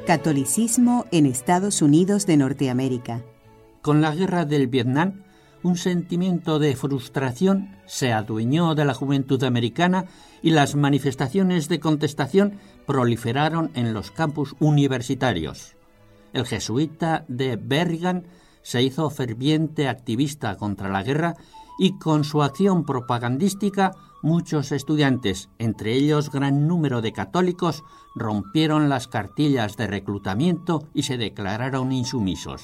Catolicismo en Estados Unidos de Norteamérica. Con la guerra del Vietnam, un sentimiento de frustración se adueñó de la juventud americana y las manifestaciones de contestación proliferaron en los campus universitarios. El jesuita de Berrigan se hizo ferviente activista contra la guerra y con su acción propagandística muchos estudiantes, entre ellos gran número de católicos, rompieron las cartillas de reclutamiento y se declararon insumisos.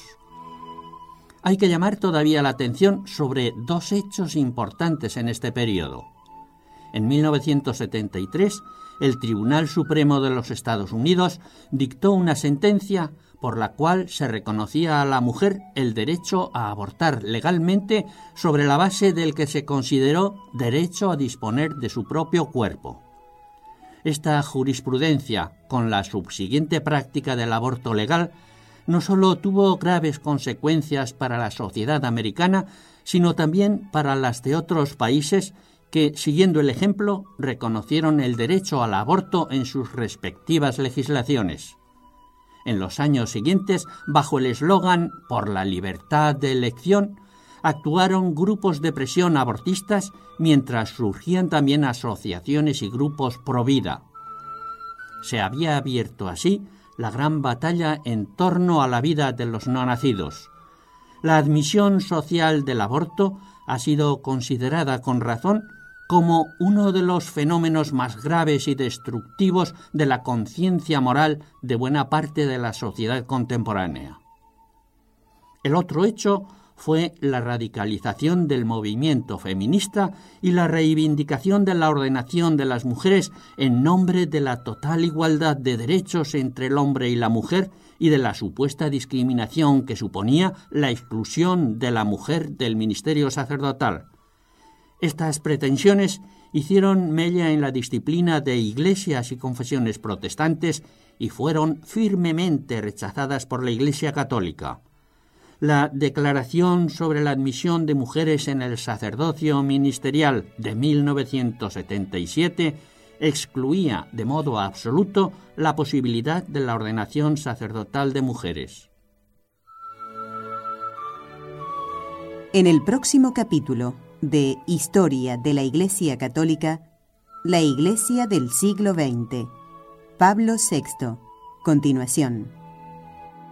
Hay que llamar todavía la atención sobre dos hechos importantes en este periodo. En 1973, el Tribunal Supremo de los Estados Unidos dictó una sentencia por la cual se reconocía a la mujer el derecho a abortar legalmente sobre la base del que se consideró derecho a disponer de su propio cuerpo. Esta jurisprudencia, con la subsiguiente práctica del aborto legal, no solo tuvo graves consecuencias para la sociedad americana, sino también para las de otros países que, siguiendo el ejemplo, reconocieron el derecho al aborto en sus respectivas legislaciones. En los años siguientes, bajo el eslogan «Por la libertad de elección», actuaron grupos de presión abortistas, mientras surgían también asociaciones y grupos pro vida. Se había abierto así la gran batalla en torno a la vida de los no nacidos. La admisión social del aborto ha sido considerada con razón como uno de los fenómenos más graves y destructivos de la conciencia moral de buena parte de la sociedad contemporánea. El otro hecho fue la radicalización del movimiento feminista y la reivindicación de la ordenación de las mujeres en nombre de la total igualdad de derechos entre el hombre y la mujer y de la supuesta discriminación que suponía la exclusión de la mujer del ministerio sacerdotal. Estas pretensiones hicieron mella en la disciplina de iglesias y confesiones protestantes y fueron firmemente rechazadas por la Iglesia católica. La Declaración sobre la admisión de mujeres en el sacerdocio ministerial de 1977 excluía de modo absoluto la posibilidad de la ordenación sacerdotal de mujeres. En el próximo capítulo de Historia de la Iglesia Católica, la Iglesia del siglo XX, Pablo VI. Continuación.